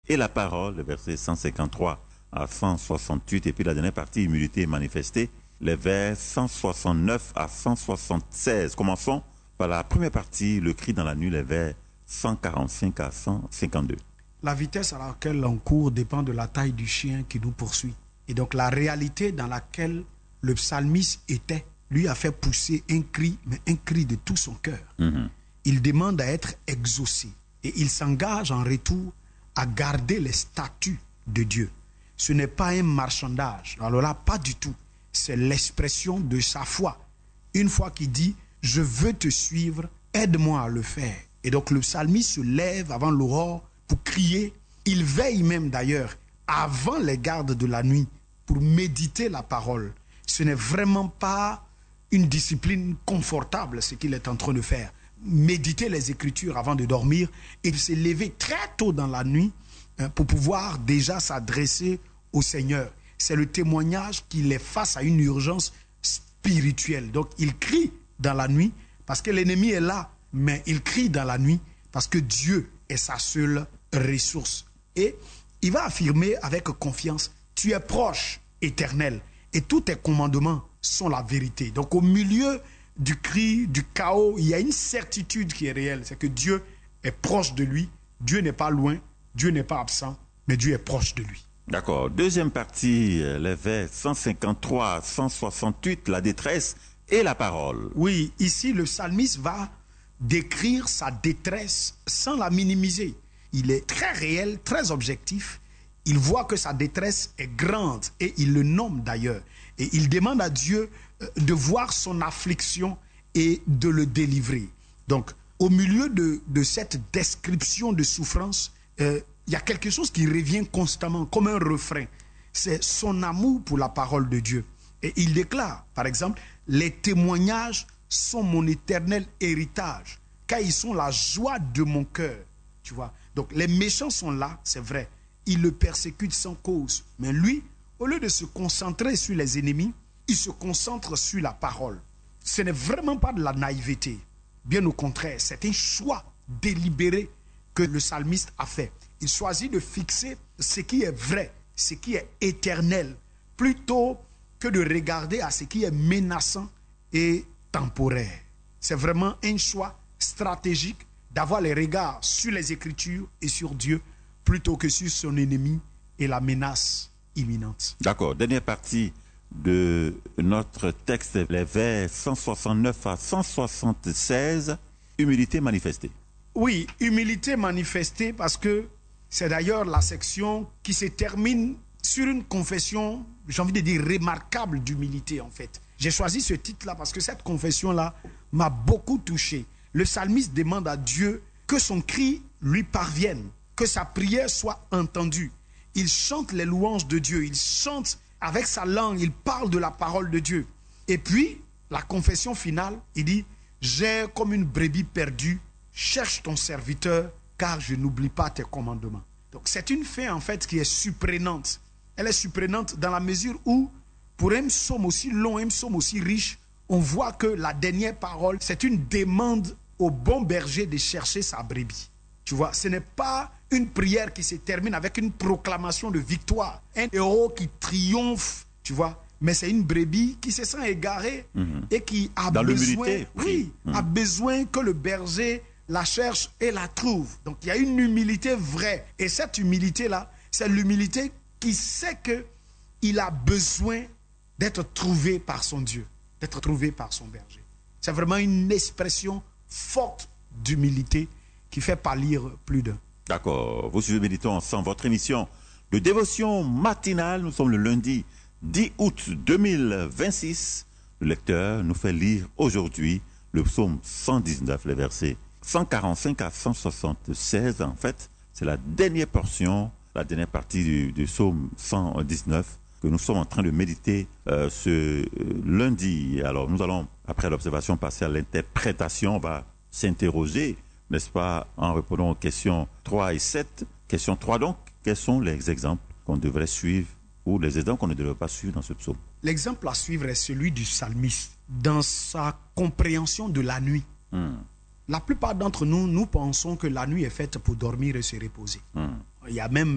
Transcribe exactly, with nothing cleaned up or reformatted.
et la parole, les versets cent cinquante-trois à cent soixante-huit, et puis la dernière partie, humilité manifestée, les vers cent soixante-neuf à cent soixante-seize. Commençons par la première partie, le cri dans la nuit, les vers cent quarante-cinq à cent cinquante-deux. La vitesse à laquelle on court dépend de la taille du chien qui nous poursuit. Et donc la réalité dans laquelle le psalmiste était, lui a fait pousser un cri, mais un cri de tout son cœur. Mm-hmm. Il demande à être exaucé. Et il s'engage en retour à garder les statuts de Dieu. Ce n'est pas un marchandage. Alors là, pas du tout. C'est l'expression de sa foi. Une fois qu'il dit, je veux te suivre, aide-moi à le faire. Et donc le psalmiste se lève avant l'aurore pour crier. Il veille même d'ailleurs avant les gardes de la nuit pour méditer la parole. Ce n'est vraiment pas une discipline confortable ce qu'il est en train de faire. Méditer les Écritures avant de dormir et se lever très tôt dans la nuit hein, pour pouvoir déjà s'adresser au Seigneur. C'est le témoignage qu'il est face à une urgence spirituelle. Donc il crie dans la nuit parce que l'ennemi est là, mais il crie dans la nuit parce que Dieu est sa seule ressource. Et il va affirmer avec confiance, tu es proche, Éternel, et tous tes commandements sont la vérité. Donc au milieu du cri, du chaos, il y a une certitude qui est réelle, c'est que Dieu est proche de lui, Dieu n'est pas loin, Dieu n'est pas absent, mais Dieu est proche de lui. D'accord. Deuxième partie, les vers cent cinquante-trois à cent soixante-huit, la détresse et la parole. Oui, ici le psalmiste va décrire sa détresse sans la minimiser. Il est très réel, très objectif. Il voit que sa détresse est grande et il le nomme d'ailleurs. Et il demande à Dieu de voir son affliction et de le délivrer. Donc, au milieu de, de cette description de souffrance, euh, il y a quelque chose qui revient constamment comme un refrain. C'est son amour pour la parole de Dieu. Et il déclare, par exemple, les témoignages sont mon éternel héritage, car ils sont la joie de mon cœur. Tu vois? Donc les méchants sont là, c'est vrai. Ils le persécutent sans cause. Mais lui, au lieu de se concentrer sur les ennemis, il se concentre sur la parole. Ce n'est vraiment pas de la naïveté. Bien au contraire, c'est un choix délibéré que le psalmiste a fait. Il choisit de fixer ce qui est vrai, ce qui est éternel, plutôt que de regarder à ce qui est menaçant et temporaire. C'est vraiment un choix stratégique d'avoir les regards sur les Écritures et sur Dieu plutôt que sur son ennemi et la menace imminente. D'accord. Dernière partie de notre texte, les vers cent soixante-neuf à cent soixante-seize, humilité manifestée. Oui, humilité manifestée parce que c'est d'ailleurs la section qui se termine sur une confession, j'ai envie de dire, remarquable d'humilité en fait. J'ai choisi ce titre-là parce que cette confession-là m'a beaucoup touché. Le psalmiste demande à Dieu que son cri lui parvienne, que sa prière soit entendue. Il chante les louanges de Dieu, il chante avec sa langue, il parle de la parole de Dieu. Et puis, la confession finale, il dit, j'ai comme une brebis perdue, cherche ton serviteur, car je n'oublie pas tes commandements. Donc c'est une fin en fait qui est surprenante. Elle est surprenante dans la mesure où, pour un psaume aussi long, un psaume aussi riche, on voit que la dernière parole, c'est une demande au bon berger de chercher sa brebis. Tu vois, ce n'est pas une prière qui se termine avec une proclamation de victoire, un héros qui triomphe, tu vois, mais c'est une brebis qui se sent égarée mmh. et qui a dans besoin, oui, mmh. a besoin que le berger la cherche et la trouve. Donc il y a une humilité vraie. Et cette humilité-là, c'est l'humilité qui sait qu'il a besoin d'être trouvé par son Dieu, d'être trouvé par son berger. C'est vraiment une expression forte d'humilité qui fait pâlir plus d'un. D'accord. Vous suivez Méditons ensemble votre émission de dévotion matinale. Nous sommes le lundi dix août deux mille vingt-six. Le lecteur nous fait lire aujourd'hui le psaume cent dix-neuf, les versets cent quarante-cinq à cent soixante-seize. En fait, c'est la dernière portion, la dernière partie du, du psaume cent dix-neuf que nous sommes en train de méditer euh, ce euh, lundi. Alors, nous allons, après l'observation, passer à l'interprétation. On va s'interroger, n'est-ce pas, en répondant aux questions trois et sept. Question trois, donc, quels sont les exemples qu'on devrait suivre ou les exemples qu'on ne devrait pas suivre dans ce psaume? L'exemple à suivre est celui du psalmiste, dans sa compréhension de la nuit. Hmm. La plupart d'entre nous, nous pensons que la nuit est faite pour dormir et se reposer. Hmm. Il y a même